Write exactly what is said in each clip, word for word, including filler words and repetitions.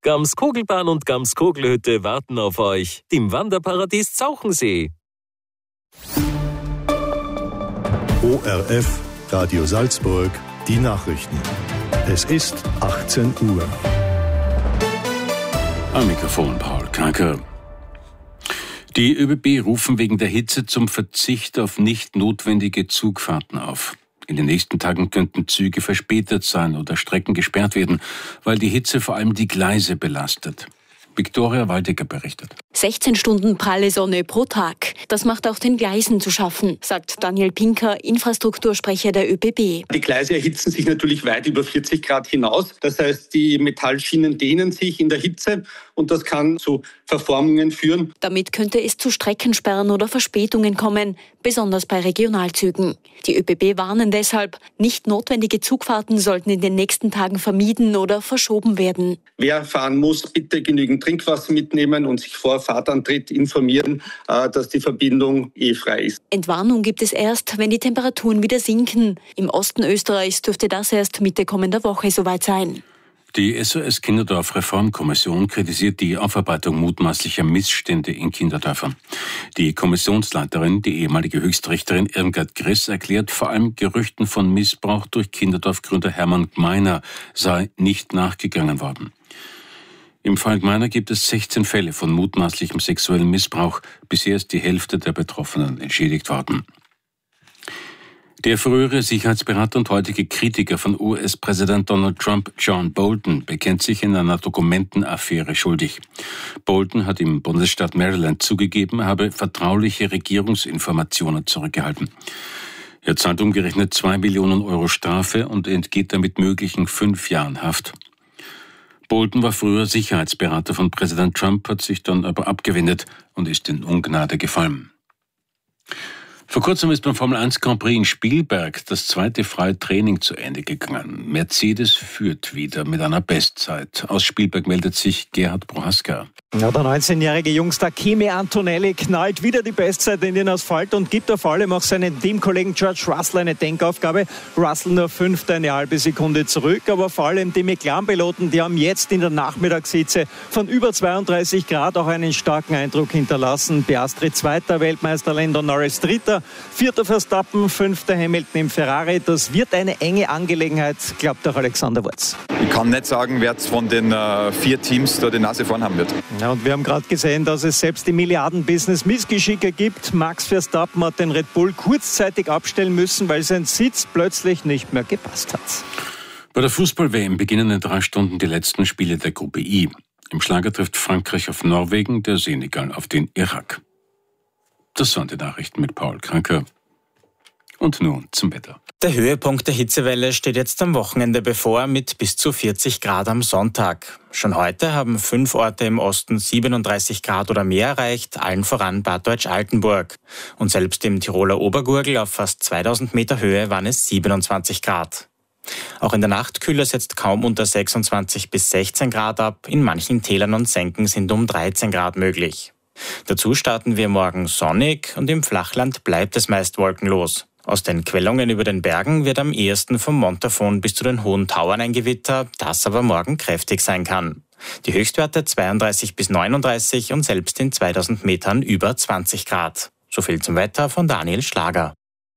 Gamskogelbahn und Gamskogelhütte warten auf euch im Wanderparadies Zauchensee. O R F, Radio Salzburg, die Nachrichten. Es ist achtzehn Uhr. Am Mikrofon Paul Kranker. Die ÖBB rufen wegen der Hitze zum Verzicht auf nicht notwendige Zugfahrten auf. In den nächsten Tagen könnten Züge verspätet sein oder Strecken gesperrt werden, weil die Hitze vor allem die Gleise belastet. Viktoria Waldecker berichtet. sechzehn Stunden pralle Sonne pro Tag. Das macht auch den Gleisen zu schaffen, sagt Daniel Pinker, Infrastruktursprecher der ÖBB. Die Gleise erhitzen sich natürlich weit über vierzig Grad hinaus. Das heißt, die Metallschienen dehnen sich in der Hitze und das kann zu Verformungen führen. Damit könnte es zu Streckensperren oder Verspätungen kommen, besonders bei Regionalzügen. Die ÖBB warnen deshalb, nicht notwendige Zugfahrten sollten in den nächsten Tagen vermieden oder verschoben werden. Wer fahren muss, bitte genügend Trinkwasser mitnehmen und sich vor Fahrtantritt informieren, dass die Verbindung eh frei ist. Entwarnung gibt es erst, wenn die Temperaturen wieder sinken. Im Osten Österreichs dürfte das erst Mitte kommender Woche soweit sein. Die S O S Kinderdorf Reformkommission kritisiert die Aufarbeitung mutmaßlicher Missstände in Kinderdörfern. Die Kommissionsleiterin, die ehemalige Höchstrichterin Irmgard Griss, erklärt, vor allem Gerüchten von Missbrauch durch Kinderdorfgründer Hermann Gmeiner sei nicht nachgegangen worden. Im Fall Gmeiner gibt es sechzehn Fälle von mutmaßlichem sexuellem Missbrauch. Bisher ist die Hälfte der Betroffenen entschädigt worden. Der frühere Sicherheitsberater und heutige Kritiker von U S-Präsident Donald Trump, John Bolton, bekennt sich in einer Dokumentenaffäre schuldig. Bolton hat im Bundesstaat Maryland zugegeben, er habe vertrauliche Regierungsinformationen zurückgehalten. Er zahlt umgerechnet zwei Millionen Euro Strafe und entgeht damit möglichen fünf Jahren Haft. Bolton war früher Sicherheitsberater von Präsident Trump, hat sich dann aber abgewendet und ist in Ungnade gefallen. Vor kurzem ist beim Formel eins Grand Prix in Spielberg das zweite freie Training zu Ende gegangen. Mercedes führt wieder mit einer Bestzeit. Aus Spielberg meldet sich Gerhard Prohaska. Ja, der neunzehnjährige Jungstar Kimi Antonelli knallt wieder die Bestzeit in den Asphalt und gibt auf allem auch seinen Teamkollegen George Russell eine Denkaufgabe. Russell nur fünfte, eine halbe Sekunde zurück, aber vor allem die McLaren-Piloten, die haben jetzt in der Nachmittagshitze von über zweiunddreißig Grad auch einen starken Eindruck hinterlassen. Piastri zweiter, Weltmeister Lando Norris dritter, vierter Verstappen, fünfter Hamilton im Ferrari. Das wird eine enge Angelegenheit, glaubt auch Alexander Wurz. Ich kann nicht sagen, wer jetzt von den äh, vier Teams da die Nase vorn haben wird. Ja, und wir haben gerade gesehen, dass es selbst im Milliarden-Business Missgeschicke gibt. Max Verstappen hat den Red Bull kurzzeitig abstellen müssen, weil sein Sitz plötzlich nicht mehr gepasst hat. Bei der Fußball-W M beginnen in drei Stunden die letzten Spiele der Gruppe I. Im Schlager trifft Frankreich auf Norwegen, der Senegal auf den Irak. Das waren die Nachrichten mit Paul Kranker. Und nun zum Wetter. Der Höhepunkt der Hitzewelle steht jetzt am Wochenende bevor mit bis zu vierzig Grad am Sonntag. Schon heute haben fünf Orte im Osten siebenunddreißig Grad oder mehr erreicht, allen voran Bad Deutsch-Altenburg. Und selbst im Tiroler Obergurgl auf fast zweitausend Meter Höhe waren es siebenundzwanzig Grad. Auch in der Nacht kühlt es jetzt kaum unter sechsundzwanzig bis sechzehn Grad ab. In manchen Tälern und Senken sind um dreizehn Grad möglich. Dazu starten wir morgen sonnig und im Flachland bleibt es meist wolkenlos. Aus den Quellungen über den Bergen wird am ehesten vom Montafon bis zu den hohen Tauern ein Gewitter, das aber morgen kräftig sein kann. Die Höchstwerte zweiunddreißig bis neununddreißig und selbst in zweitausend Metern über zwanzig Grad. So viel zum Wetter von Daniel Schlager.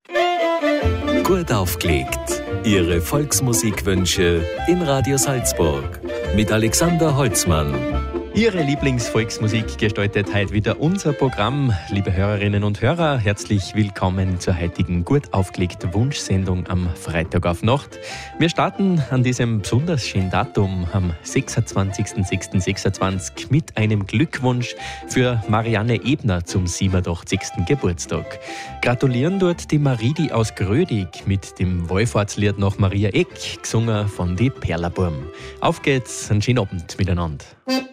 Gut aufgelegt. Ihre Volksmusikwünsche in Radio Salzburg mit Alexander Holzmann. Ihre Lieblingsvolksmusik gestaltet heute wieder unser Programm. Liebe Hörerinnen und Hörer, herzlich willkommen zur heutigen gut aufgelegten Wunschsendung am Freitag auf Nacht. Wir starten an diesem besonders schönen Datum am sechsundzwanzigsten sechsten sechsundzwanzig mit einem Glückwunsch für Marianne Ebner zum siebenundachtzigsten Geburtstag. Gratulieren dort die Maridi aus Grödig mit dem Wallfahrtslied nach Maria Eck, gesungen von die Perlerburm. Auf geht's, einen schönen Abend miteinander.